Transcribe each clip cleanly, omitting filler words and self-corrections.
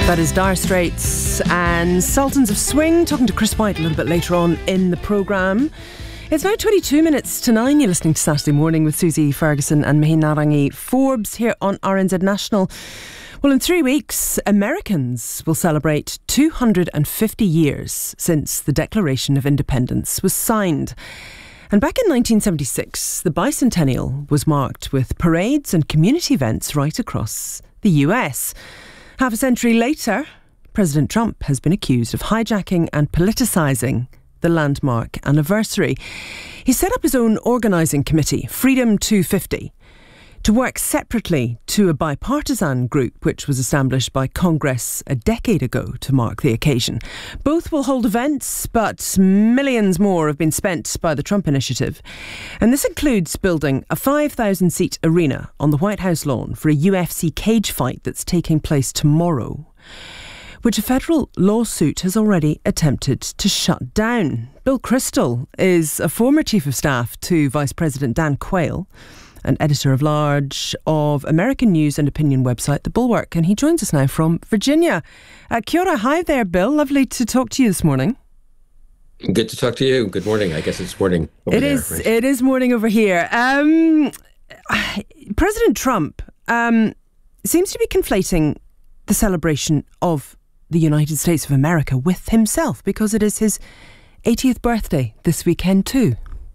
That is Dire Straits and Sultans of Swing. Talking to Chris White a little bit later on in the programme. It's now 22 minutes to 9. You're listening to Saturday Morning with Susie Ferguson and Maheen Narangi. Forbes here on RNZ National. Well, in 3 weeks, Americans will celebrate 250 years since the Declaration of Independence was signed. And back in 1976, the bicentennial was marked with parades and community events right across the US. Half a century later, President Trump has been accused of hijacking and politicising the landmark anniversary. He set up his own organising committee, Freedom 250, to work separately to a bipartisan group which was established by Congress a decade ago to mark the occasion. Both will hold events, but millions more have been spent by the Trump initiative. And this includes building a 5,000-seat arena on the White House lawn for a UFC cage fight that's taking place tomorrow, which a federal lawsuit has already attempted to shut down. Bill Kristol is a former chief of staff to Vice President Dan Quayle, and editor-at-large of American news and opinion website The Bulwark, and he joins us now from Virginia. Kia ora, hi there, Bill. Lovely to talk to you this morning. Good to talk to you. Good morning. I guess it's morning over there. Right? It is morning over here. President Trump seems to be conflating the celebration of the United States of America with himself, because it is his 80th birthday this weekend too.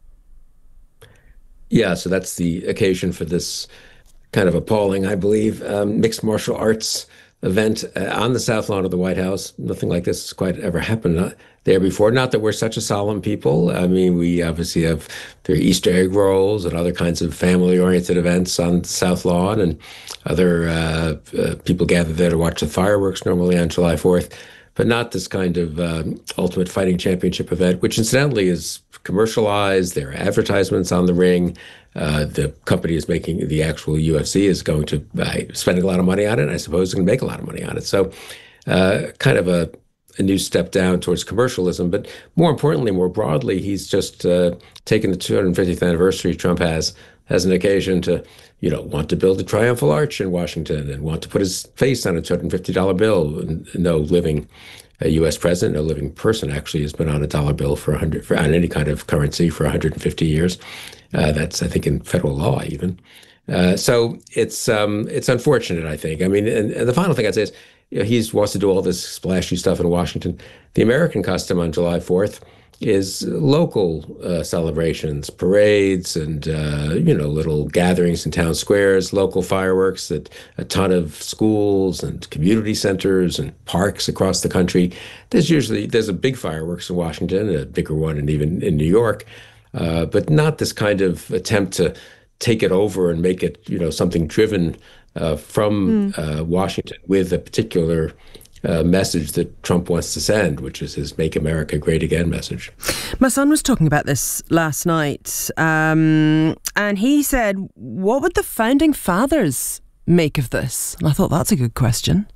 Yeah, so that's the occasion for this kind of appalling, I believe, mixed martial arts event on the South Lawn of the White House. Nothing like this has quite ever happened there before. Not that we're such a solemn people. I mean, we obviously have their Easter egg rolls and other kinds of family-oriented events on the South Lawn, and other people gather there to watch the fireworks normally on July 4th. But not this kind of Ultimate Fighting Championship event, which incidentally is commercialized. There are advertisements on the ring. The company is making, the actual UFC is going to spending a lot of money on it. And I suppose it's going to make a lot of money on it. So kind of a new step down towards commercialism. But more importantly, more broadly, he's just taken the 250th anniversary Trump has as an occasion to, want to build a triumphal arch in Washington and want to put his face on a $250 bill. No living U.S. president, no living person actually has been on a dollar bill on any kind of currency for 150 years. That's, I think, in federal law even. So it's unfortunate, I think. I mean, and the final thing I'd say is, he wants to do all this splashy stuff in Washington. The American custom on July 4th is local celebrations, parades, and little gatherings in town squares, local fireworks at a ton of schools and community centers and parks across the country. There's a big fireworks in Washington, a bigger one, and even in New York, but not this kind of attempt to take it over and make it something driven from Washington with a particular message that Trump wants to send, which is his Make America Great Again message. My son was talking about this last night, and he said, what would the founding fathers make of this? And I thought, that's a good question.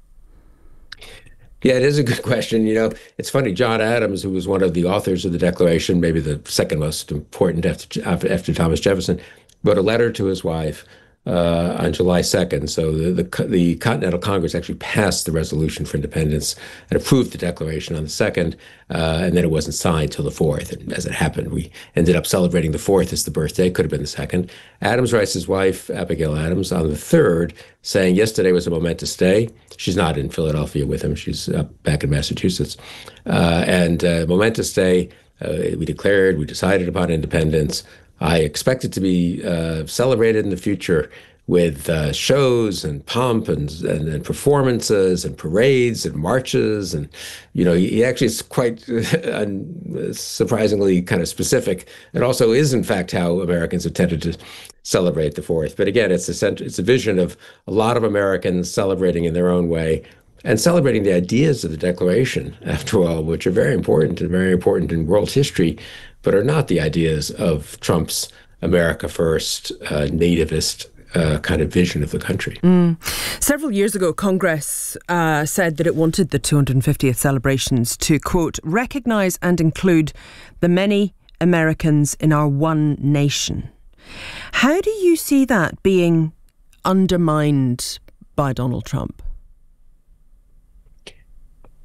Yeah, it is a good question. It's funny, John Adams, who was one of the authors of the Declaration, maybe the second most important after Thomas Jefferson, wrote a letter to his wife on July 2nd. So the Continental Congress actually passed the resolution for independence and approved the Declaration on the 2nd, and then it wasn't signed till the 4th. And as it happened, we ended up celebrating the 4th as the birthday. Could have been the 2nd. Adams writes his wife, Abigail Adams, on the 3rd, saying yesterday was a momentous day. She's not in Philadelphia with him. She's back in Massachusetts. And momentous day, we decided upon independence. I expect it to be celebrated in the future with shows and pomp and performances and parades and marches. And, he actually is quite surprisingly kind of specific. It also is, in fact, how Americans have tended to celebrate the 4th. But again, it's a vision of a lot of Americans celebrating in their own way and celebrating the ideas of the Declaration, after all, which are very important in world history, but are not the ideas of Trump's America First, nativist kind of vision of the country. Several years ago, Congress said that it wanted the 250th celebrations to, quote, recognise and include the many Americans in our one nation. How do you see that being undermined by Donald Trump?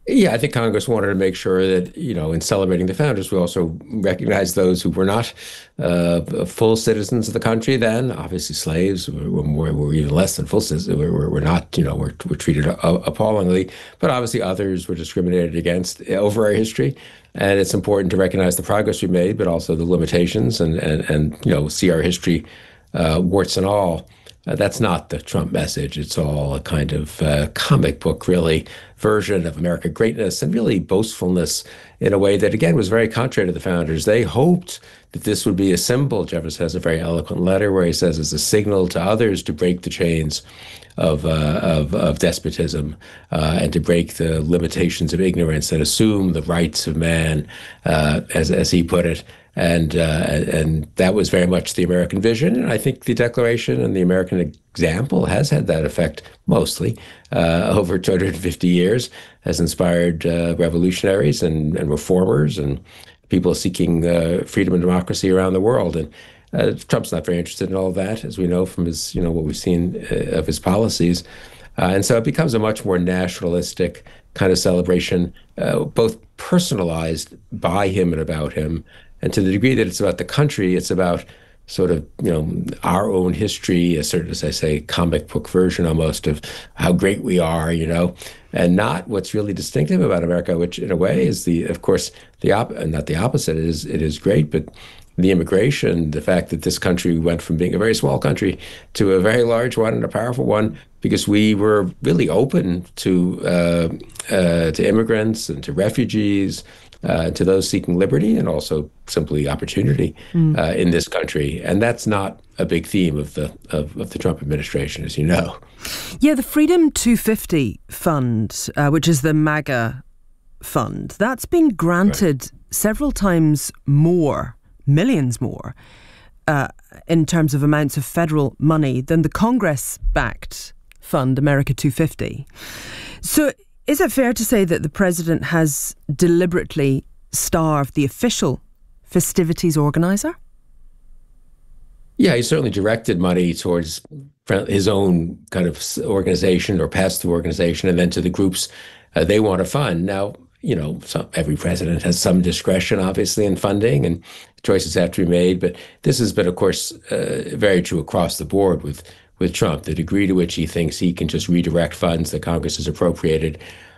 Yeah, I think Congress wanted to make sure that, in celebrating the founders, we also recognize those who were not full citizens of the country then. Obviously, slaves were even less than full citizens. Were not, were treated appallingly. But obviously, others were discriminated against over our history. And it's important to recognize the progress we made, but also the limitations and see our history, warts and all. That's not the Trump message. It's all a kind of comic book, really, version of American greatness and really boastfulness in a way that, again, was very contrary to the founders. They hoped that this would be a symbol. Jefferson has a very eloquent letter where he says it's a signal to others to break the chains of despotism and to break the limitations of ignorance and assume the rights of man, as he put it. And that was very much the American vision. And I think the Declaration and the American example has had that effect mostly over 250 years, has inspired revolutionaries and reformers and people seeking freedom and democracy around the world. And Trump's not very interested in all of that, as we know from his, what we've seen of his policies. And so it becomes a much more nationalistic kind of celebration, both personalized by him and about him. And to the degree that it's about the country, it's about sort of, our own history, a certain, as I say, comic book version almost of how great we are, and not what's really distinctive about America, which in a way is of course, not the opposite. It is great, but the immigration, the fact that this country went from being a very small country to a very large one and a powerful one, because we were really open to immigrants and to refugees, to those seeking liberty and also simply opportunity in this country. And that's not a big theme of the Trump administration, as you know. Yeah, the Freedom 250 fund, which is the MAGA fund, that's been granted several times more, millions more, in terms of amounts of federal money than the Congress-backed fund, America 250. So is it fair to say that the president has deliberately starved the official festivities organizer? Yeah, he certainly directed money towards his own kind of organization or pass-through organization and then to the groups they want to fund. Now, every president has some discretion, obviously, in funding, and choices have to be made. But this has been, of course, very true across the board with Trump, the degree to which he thinks he can just redirect funds that Congress has appropriated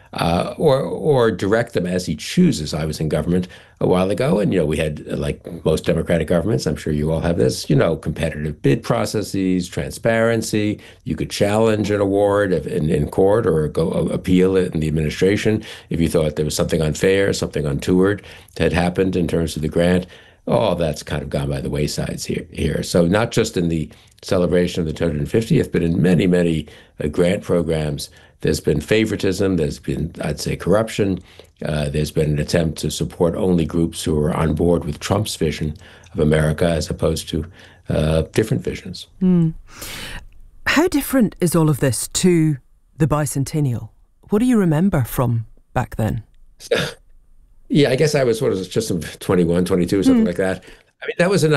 or direct them as he chooses. I was in government a while ago, and we had, like most democratic governments, I'm sure you all have this, competitive bid processes, transparency. You could challenge an award in court or go appeal it in the administration if you thought there was something unfair, something untoward had happened in terms of the grant. All that's kind of gone by the wayside here. So not just in the celebration of the 250th, but in many, many grant programs, there's been favoritism, there's been, I'd say, corruption. There's been an attempt to support only groups who are on board with Trump's vision of America as opposed to different visions. How different is all of this to the bicentennial? What do you remember from back then? Yeah, I guess I was just 21, 22, something like that. I mean, that was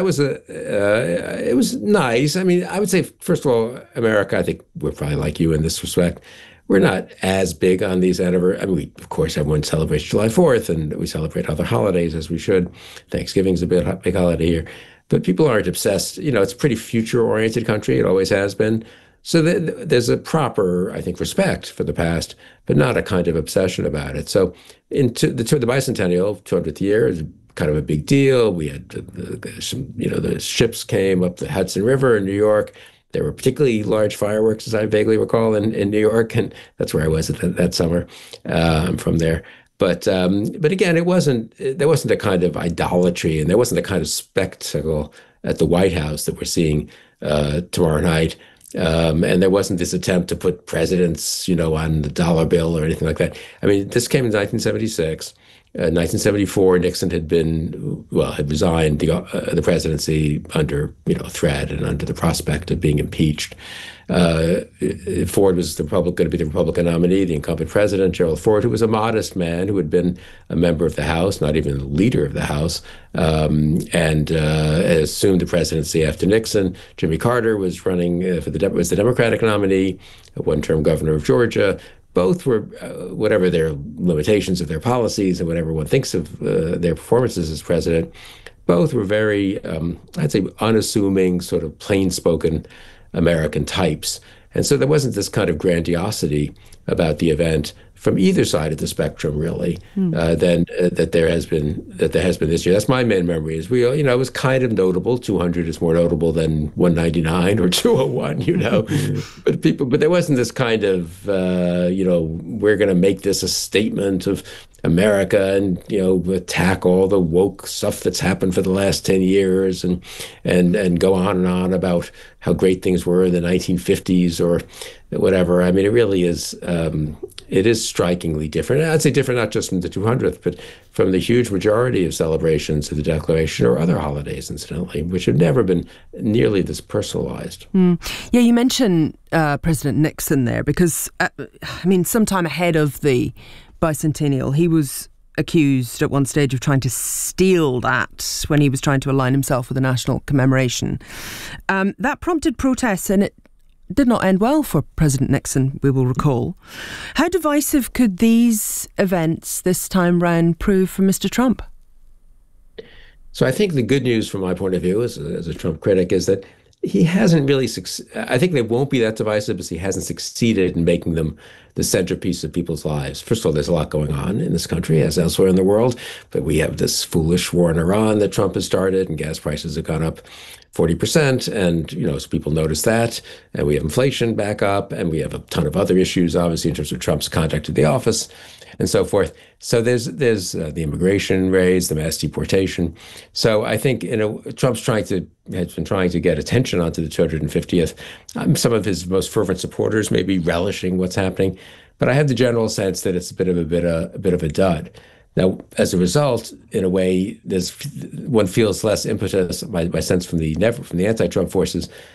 it was nice. I mean, I would say, first of all, America, I think we're probably like you in this respect. We're not as big on these anniversaries. I mean, of course, everyone celebrates July 4th and we celebrate other holidays as we should. Thanksgiving's a big holiday here. But people aren't obsessed. It's a pretty future-oriented country. It always has been. So there's a proper, I think, respect for the past, but not a kind of obsession about it. So into the bicentennial, 200th year, is kind of a big deal. We had the ships came up the Hudson River in New York. There were particularly large fireworks, as I vaguely recall, in New York, and that's where I was that summer. I'm from there. But again, there wasn't a kind of idolatry, and there wasn't a kind of spectacle at the White House that we're seeing tomorrow night. And there wasn't this attempt to put presidents, on the dollar bill or anything like that. I mean, this came in 1976. 1974, Nixon had resigned the presidency under, threat and under the prospect of being impeached. Ford was going to be the Republican nominee, the incumbent president, Gerald Ford, who was a modest man who had been a member of the House, not even the leader of the House, and assumed the presidency after Nixon. Jimmy Carter was running was the Democratic nominee, a one-term governor of Georgia. both were, whatever their limitations of their policies and whatever one thinks of their performances as president, both were very, I'd say, unassuming, sort of plain-spoken American types. And so there wasn't this kind of grandiosity about the event from either side of the spectrum, really, that there has been this year. That's my main memory. Is it was kind of notable. 200 is more notable than 199 or 201, but there wasn't this kind of we're going to make this a statement of America and attack all the woke stuff that's happened for the last 10 years and go on and on about how great things were in the 1950s or whatever. I mean, it really is. It is strikingly different. I'd say different not just from the 200th, but from the huge majority of celebrations of the Declaration or other holidays, incidentally, which have never been nearly this personalized. Yeah, you mentioned President Nixon there because, sometime ahead of the bicentennial, he was accused at one stage of trying to steal that when he was trying to align himself with a national commemoration. That prompted protests, and it did not end well for President Nixon, we will recall. How divisive could these events this time round prove for Mr. Trump? So I think the good news from my point of view as a Trump critic is that he hasn't really I think they won't be that divisive because he hasn't succeeded in making them the centerpiece of people's lives. First of all, there's a lot going on in this country as elsewhere in the world, but we have this foolish war in Iran that Trump has started, and gas prices have gone up 40%, and so people notice that, and we have inflation back up, and we have a ton of other issues, obviously, in terms of Trump's conduct at the office, and so forth. So there's the immigration raids, the mass deportation. So I think Trump's has been trying to get attention onto the 250th. Some of his most fervent supporters may be relishing what's happening, but I have the general sense that it's a bit of a dud. Now, as a result, in a way, one feels less impetus, my sense from the anti-Trump forces,